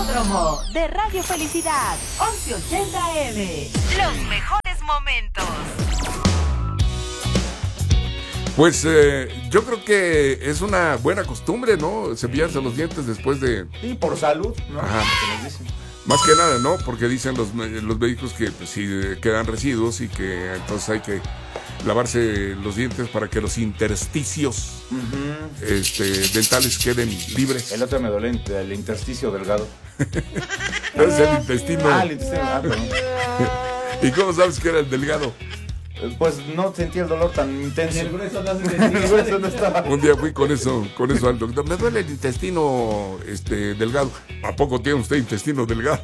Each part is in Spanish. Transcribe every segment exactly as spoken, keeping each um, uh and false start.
Autódromo de Radio Felicidad, once ochenta A M. Los mejores momentos. Pues eh, yo creo que es una buena costumbre, ¿no? Cepillarse los dientes después de... Sí, por salud, ¿no? Ajá. Más que nada, ¿no? Porque dicen los, los médicos que pues, sí quedan residuos y que entonces hay que lavarse los dientes para que los intersticios uh-huh. este, dentales queden libres. El otro me duele, el intersticio delgado. Es el intestino. Ah, el intestino. Ah, perdón. ¿Y cómo sabes que era el delgado? Pues no sentí el dolor tan intenso. El grueso no se sentía. El grueso no estaba. Un día fui con eso, con eso al doctor. Me duele el intestino este, delgado. ¿A poco tiene usted intestino delgado?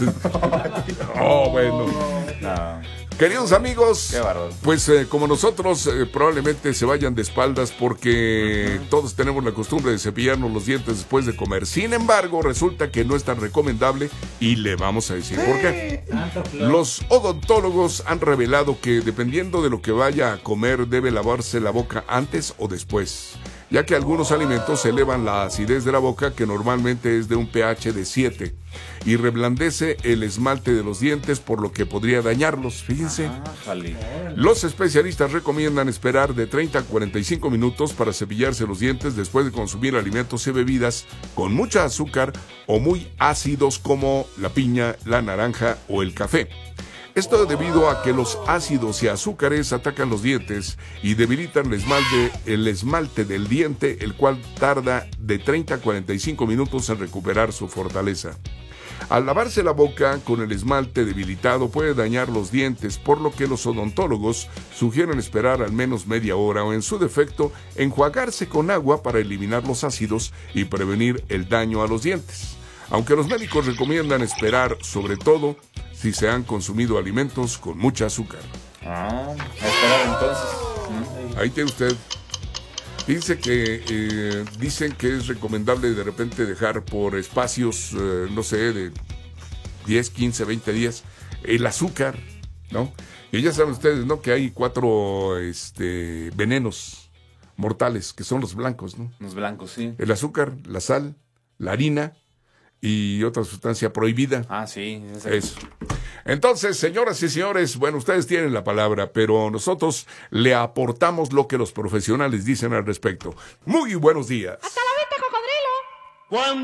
Oh, bueno. No. Queridos amigos, qué bárbaro. Pues eh, como nosotros eh, probablemente se vayan de espaldas porque uh-huh. todos tenemos la costumbre de cepillarnos los dientes después de comer. Sin embargo, resulta que no es tan recomendable y le vamos a decir por qué. Los odontólogos han revelado que dependiendo de lo que vaya a comer debe lavarse la boca antes o después, ya que algunos alimentos elevan la acidez de la boca, que normalmente es de un pH de siete, y reblandece el esmalte de los dientes, por lo que podría dañarlos. Fíjense. Ah, vale. Los especialistas recomiendan esperar de treinta a cuarenta y cinco minutos para cepillarse los dientes después de consumir alimentos y bebidas con mucha azúcar o muy ácidos como la piña, la naranja o el café. Esto debido a que los ácidos y azúcares atacan los dientes y debilitan el esmalte, el esmalte del diente, el cual tarda de treinta a cuarenta y cinco minutos en recuperar su fortaleza. Al lavarse la boca con el esmalte debilitado puede dañar los dientes, por lo que los odontólogos sugieren esperar al menos media hora o, en su defecto, enjuagarse con agua para eliminar los ácidos y prevenir el daño a los dientes. Aunque los médicos recomiendan esperar, sobre todo si se han consumido alimentos con mucha azúcar. Ah, a esperar entonces. Ahí tiene usted. Dice que eh, dicen que es recomendable de repente dejar por espacios, eh, no sé, de diez, quince, veinte días el azúcar, ¿no? Y ya saben ustedes, ¿no? Que hay cuatro este, venenos mortales, que son los blancos, ¿no? Los blancos, sí. El azúcar, la sal, la harina y otra sustancia prohibida. Ah, sí. Eso. Entonces, señoras y señores, bueno, ustedes tienen la palabra, pero nosotros le aportamos lo que los profesionales dicen al respecto. Muy buenos días. ¡Hasta la vista, cocodrilo!